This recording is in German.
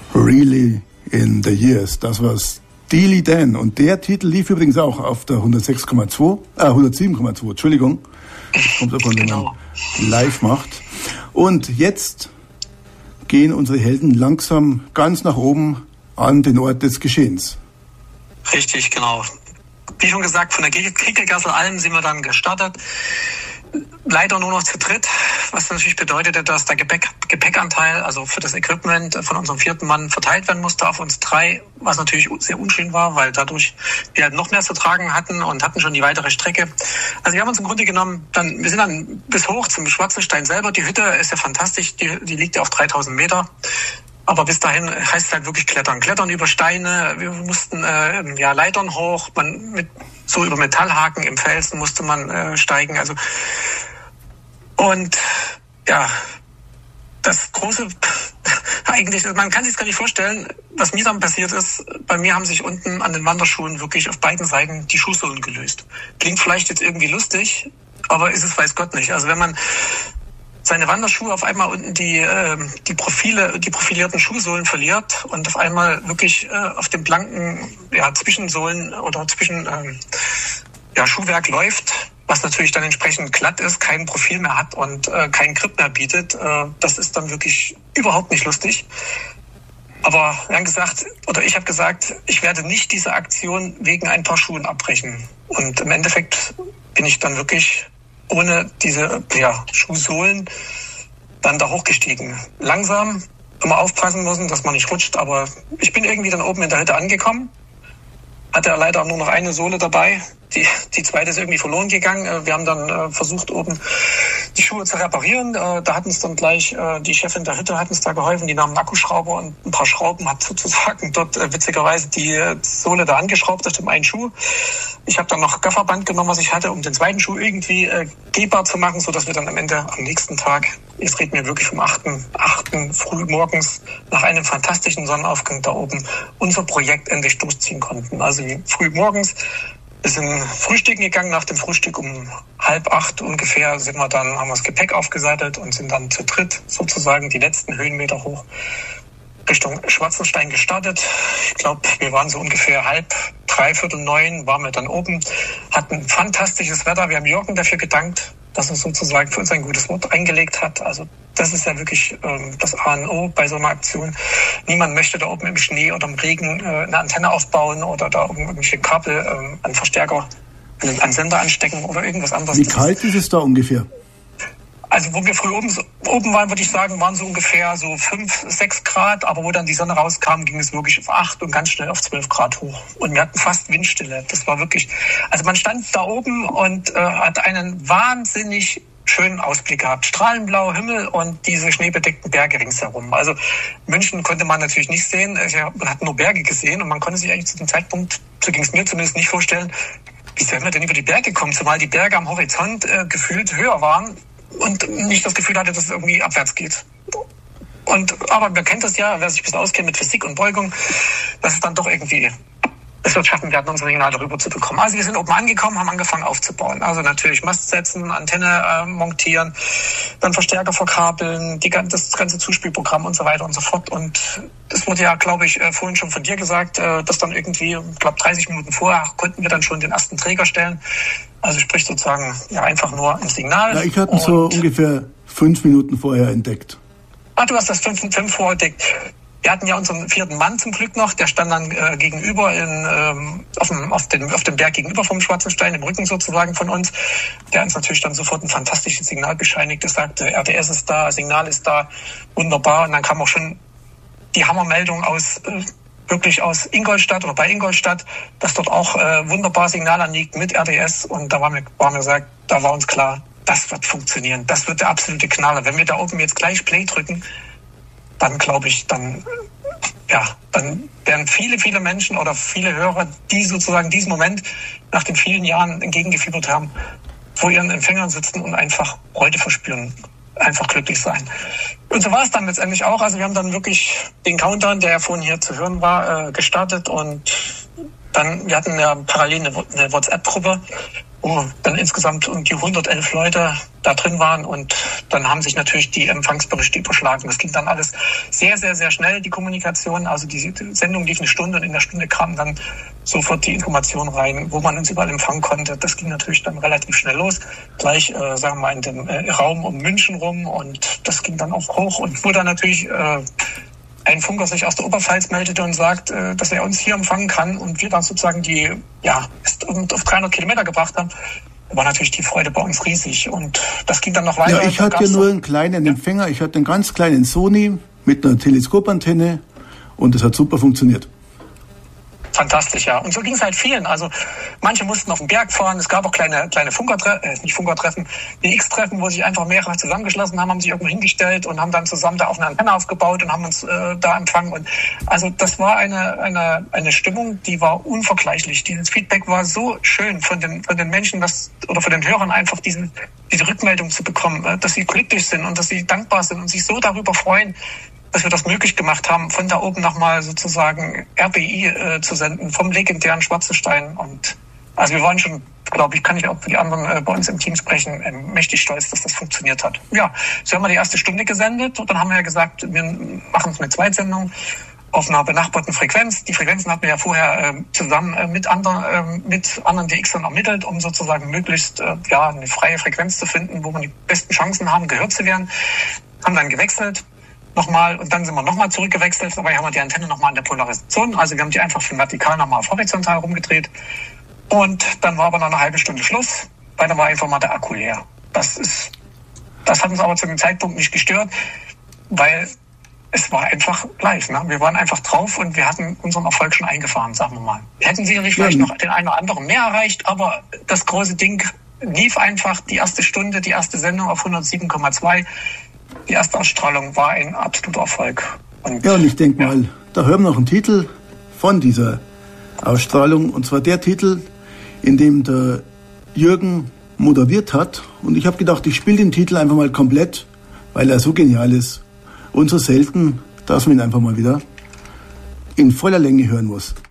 Really in the Years. Das war Steely Dan. Und der Titel lief übrigens auch auf der 107,2, Entschuldigung. Das kommt davon, wenn man live macht. Und jetzt gehen unsere Helden langsam ganz nach oben an den Ort des Geschehens. Richtig, genau. Wie schon gesagt, von der Kickelgasselalm sind wir dann gestartet. Leider nur noch zu dritt, was natürlich bedeutete, dass der Gepäckanteil, also für das Equipment von unserem 4. Mann verteilt werden musste auf uns 3, was natürlich sehr unschön war, weil dadurch wir halt noch mehr zu tragen hatten und hatten schon die weitere Strecke. Also wir haben uns im Grunde genommen, wir sind dann bis hoch zum Schwarzenstein selber. Die Hütte ist ja fantastisch, die liegt ja auf 3000 Meter. Aber bis dahin heißt es halt wirklich klettern. Klettern über Steine, wir mussten Leitern hoch, so über Metallhaken im Felsen musste man steigen. Also und ja, das große, eigentlich, man kann sich gar nicht vorstellen, was mir dann passiert ist. Bei mir haben sich unten an den Wanderschuhen wirklich auf beiden Seiten die Schuhsohlen gelöst. Klingt vielleicht jetzt irgendwie lustig, aber ist es weiß Gott nicht. Also wenn man seine Wanderschuhe auf einmal unten die profilierten Schuhsohlen verliert und auf einmal wirklich auf dem blanken Zwischensohlen oder Schuhwerk läuft, was natürlich dann entsprechend glatt ist, kein Profil mehr hat und keinen Grip mehr bietet, das ist dann wirklich überhaupt nicht lustig. Aber wir haben gesagt, oder ich habe gesagt, ich werde nicht diese Aktion wegen ein paar Schuhen abbrechen. Und im Endeffekt bin ich dann wirklich ohne diese Schuhsohlen dann da hochgestiegen. Langsam, immer aufpassen müssen, dass man nicht rutscht, aber ich bin irgendwie dann oben in der Hütte angekommen. Hatte leider nur noch eine Sohle dabei. Die zweite ist irgendwie verloren gegangen. Wir haben dann versucht, oben die Schuhe zu reparieren. Da hat uns dann gleich die Chefin der Hütte hat uns da geholfen. Die nahm einen Akkuschrauber und ein paar Schrauben, hat sozusagen dort witzigerweise die Sohle da angeschraubt auf dem einen Schuh. Ich habe dann noch Gafferband genommen, was ich hatte, um den zweiten Schuh irgendwie gehbar zu machen, sodass wir dann am Ende am nächsten Tag, jetzt reden wir wirklich vom 8. früh morgens, nach einem fantastischen Sonnenaufgang da oben unser Projekt endlich durchziehen konnten. Also früh morgens, wir sind frühstücken gegangen, nach dem Frühstück um 7:30 ungefähr haben wir das Gepäck aufgesattelt und sind dann zu dritt sozusagen die letzten Höhenmeter hoch Richtung Schwarzenstein gestartet. Ich glaube, wir waren so ungefähr 8:30, waren wir dann oben, hatten fantastisches Wetter. Wir haben Jürgen dafür gedankt, dass er sozusagen für uns ein gutes Wort eingelegt hat. Also das ist ja wirklich das A und O bei so einer Aktion. Niemand möchte da oben im Schnee oder im Regen eine Antenne aufbauen oder da irgendwelche Kabel an Verstärker, an Sender anstecken oder irgendwas anderes. Wie kalt ist es da ungefähr? Also wo wir früh oben waren, würde ich sagen, waren so ungefähr so 5, 6 Grad. Aber wo dann die Sonne rauskam, ging es wirklich auf 8 und ganz schnell auf 12 Grad hoch. Und wir hatten fast Windstille. Das war wirklich, also man stand da oben und hat einen wahnsinnig schönen Ausblick gehabt. Strahlenblauer Himmel und diese schneebedeckten Berge ringsherum. Also München konnte man natürlich nicht sehen. Man hat nur Berge gesehen und man konnte sich eigentlich zu dem Zeitpunkt, so ging es mir zumindest, nicht vorstellen, wie soll man denn über die Berge kommen, zumal die Berge am Horizont gefühlt höher waren und nicht das Gefühl hatte, dass es irgendwie abwärts geht. Aber man kennt das ja, wer sich ein bisschen auskennt mit Physik und Beugung, dass es dann doch irgendwie, es wird schaffen werden, unser Signal darüber zu bekommen. Also wir sind oben angekommen, haben angefangen aufzubauen. Also natürlich Mast setzen, Antenne montieren, dann Verstärker verkabeln, das ganze Zuspielprogramm und so weiter und so fort. Und es wurde ja, glaube ich, vorhin schon von dir gesagt, dass dann irgendwie, ich glaube 30 Minuten vorher konnten wir dann schon den ersten Träger stellen. Also sprich sozusagen einfach nur ein Signal. Ja, ich hatte es so ungefähr 5 Minuten vorher entdeckt. Du hast das 5 vorher entdeckt. Wir hatten ja unseren 4. Mann zum Glück noch, der stand dann gegenüber auf dem Berg gegenüber vom Schwarzenstein, im Rücken sozusagen von uns. Der uns natürlich dann sofort ein fantastisches Signal bescheinigt. Er sagte, RDS ist da, Signal ist da, wunderbar. Und dann kam auch schon die Hammermeldung wirklich aus Ingolstadt oder bei Ingolstadt, dass dort auch wunderbar Signal anliegt mit RDS. Und da war uns klar, das wird funktionieren. Das wird der absolute Knaller. Wenn wir da oben jetzt gleich Play drücken, dann glaube ich, dann werden viele Menschen oder viele Hörer, die sozusagen diesen Moment nach den vielen Jahren entgegengefiebert haben, vor ihren Empfängern sitzen und einfach Freude verspüren, einfach glücklich sein. Und so war es dann letztendlich auch. Also wir haben dann wirklich den Countdown, der ja vorhin hier zu hören war, gestartet und dann, wir hatten ja parallel eine WhatsApp-Gruppe dann insgesamt um die 111 Leute da drin waren und dann haben sich natürlich die Empfangsberichte überschlagen. Das ging dann alles sehr, sehr, sehr schnell, die Kommunikation. Also die Sendung lief eine Stunde und in der Stunde kamen dann sofort die Informationen rein, wo man uns überall empfangen konnte. Das ging natürlich dann relativ schnell los. Gleich, sagen wir mal, in dem Raum um München rum und das ging dann auch hoch und wo dann natürlich ein Funker sich aus der Oberpfalz meldete und sagt, dass er uns hier empfangen kann und wir dann sozusagen die, bis auf 300 Kilometer gebracht haben, war natürlich die Freude bei uns riesig und das ging dann noch weiter. Ja, ich hatte ja nur einen kleinen Empfänger, ich hatte einen ganz kleinen Sony mit einer Teleskopantenne und das hat super funktioniert. Fantastisch, ja. Und so ging es halt vielen. Also manche mussten auf den Berg fahren. Es gab auch kleine Funkertreffen, DX-Treffen, wo sich einfach mehrere zusammengeschlossen haben sich irgendwo hingestellt und haben dann zusammen da auch eine Antenne aufgebaut und haben uns da empfangen. Und also das war eine Stimmung, die war unvergleichlich. Dieses Feedback war so schön von den Menschen, oder von den Hörern einfach diese Rückmeldung zu bekommen, dass sie glücklich sind und dass sie dankbar sind und sich so darüber freuen, dass wir das möglich gemacht haben, von da oben nochmal sozusagen RBI zu senden, vom legendären Schwarzenstein. Und also wir waren schon, glaube ich, kann ich auch für die anderen bei uns im Team sprechen, mächtig stolz, dass das funktioniert hat. Ja, so haben wir die erste Stunde gesendet und dann haben wir gesagt, wir machen es mit Zweitsendung auf einer benachbarten Frequenz. Die Frequenzen hatten wir ja vorher zusammen mit anderen DXern ermittelt, um sozusagen möglichst eine freie Frequenz zu finden, wo wir die besten Chancen haben, gehört zu werden. Haben dann gewechselt. Nochmal und dann sind wir nochmal zurückgewechselt, dabei haben wir die Antenne nochmal in der Polarisation, also wir haben die einfach von vertikal nochmal auf horizontal rumgedreht und dann war aber noch eine halbe Stunde Schluss, weil dann war einfach mal der Akku leer. Das hat uns aber zu dem Zeitpunkt nicht gestört, weil es war einfach live, ne? Wir waren einfach drauf und wir hatten unseren Erfolg schon eingefahren, sagen wir mal. Wir hätten sicherlich vielleicht noch den einen oder anderen mehr erreicht, aber das große Ding lief einfach, die erste Stunde, die erste Sendung auf 107,2. Die erste Ausstrahlung war ein absoluter Erfolg. Und ich denke mal, da hören wir noch einen Titel von dieser Ausstrahlung. Und zwar der Titel, in dem der Jürgen moderiert hat. Und ich habe gedacht, ich spiele den Titel einfach mal komplett, weil er so genial ist und so selten, dass man ihn einfach mal wieder in voller Länge hören muss.